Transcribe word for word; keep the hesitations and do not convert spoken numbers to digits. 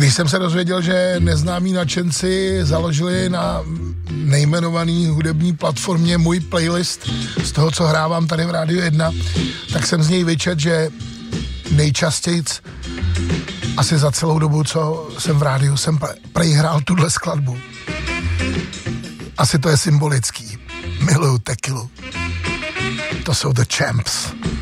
Když jsem se dozvěděl, že neznámí nadšenci založili na nejmenovaný hudební platformě můj playlist z toho, co hrávám tady v Rádiu jedna, tak jsem z něj vyčet, že nejčastějc asi za celou dobu, co jsem v rádiu, jsem prej hrál tuhle skladbu. Asi to je symbolický. Miluju tekilu. To jsou The Champs.